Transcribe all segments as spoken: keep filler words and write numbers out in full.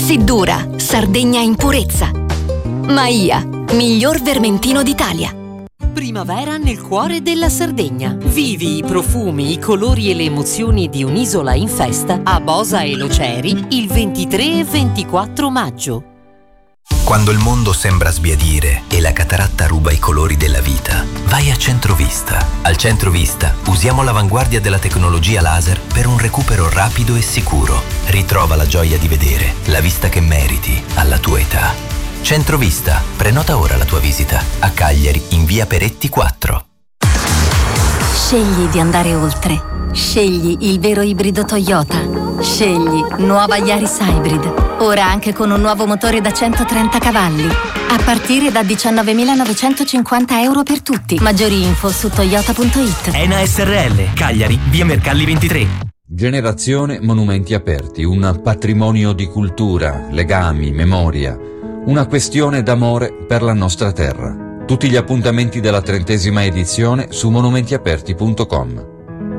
Siddura, Sardegna in purezza. Maia, miglior vermentino d'Italia. Primavera nel cuore della Sardegna. Vivi i profumi, i colori e le emozioni di un'isola in festa a Bosa e Loceri il ventitré e ventiquattro maggio. Quando il mondo sembra sbiadire e la cataratta ruba i colori della vita, vai a Centrovista. Al Centrovista usiamo l'avanguardia della tecnologia laser per un recupero rapido e sicuro. Ritrova la gioia di vedere, la vista che meriti alla tua età. Centrovista, prenota ora la tua visita a Cagliari in via Peretti quattro. Scegli di andare oltre. Scegli il vero ibrido Toyota. Scegli nuova Yaris Hybrid. Ora anche con un nuovo motore da centotrenta cavalli. A partire da diciannovemilanovecentocinquanta euro per tutti. Maggiori info su toyota punto it. Ena S R L, Cagliari, via Mercalli ventitré. Generazione Monumenti Aperti, un patrimonio di cultura, legami, memoria, una questione d'amore per la nostra terra. Tutti gli appuntamenti della trentesima edizione su monumenti aperti punto com.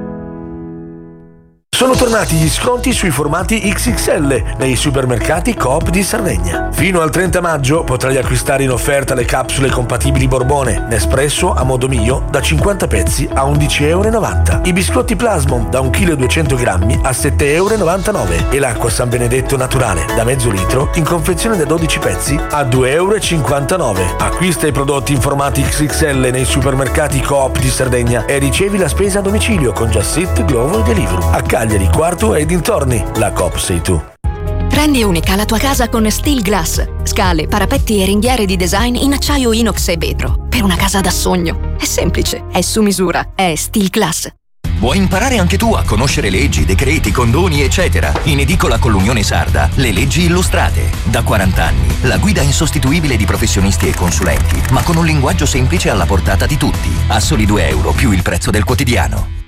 Sono tornati gli sconti sui formati X X L nei supermercati Coop di Sardegna. Fino al trenta maggio potrai acquistare in offerta le capsule compatibili Borbone Nespresso a modo mio da cinquanta pezzi a undici e novanta euro, i biscotti Plasmon da un chilo e duecento grammi a sette e novantanove euro e l'acqua San Benedetto naturale da mezzo litro in confezione da dodici pezzi a due e cinquantanove euro. Acquista i prodotti in formati X X L nei supermercati Coop di Sardegna e ricevi la spesa a domicilio con Just Eat, Glovo e Deliveroo. A Cagliari, Quarto e dintorni, la Coop sei tu. Rendi unica la tua casa con Steel Glass. Scale, parapetti e ringhiere di design in acciaio inox e vetro. Per una casa da sogno. È semplice, è su misura, è Steel Glass. Vuoi imparare anche tu a conoscere leggi, decreti, condoni, eccetera? In edicola con l'Unione Sarda, le leggi illustrate. Da quaranta anni, la guida insostituibile di professionisti e consulenti, ma con un linguaggio semplice alla portata di tutti. A soli due euro più il prezzo del quotidiano.